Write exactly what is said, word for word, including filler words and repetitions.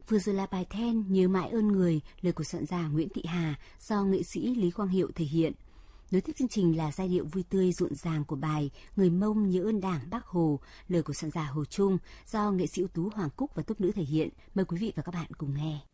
Vừa rồi là bài then Nhớ mãi ơn người, lời của soạn giả Nguyễn Thị Hà do nghệ sĩ Lý Quang Hiệu thể hiện. Nối tiếp chương trình là giai điệu vui tươi rộn ràng của bài Người Mông nhớ ơn Đảng Bác Hồ, lời của soạn giả Hồ Trung do nghệ sĩ ưu tú Hoàng Cúc và tốp nữ thể hiện. Mời quý vị và các bạn cùng nghe.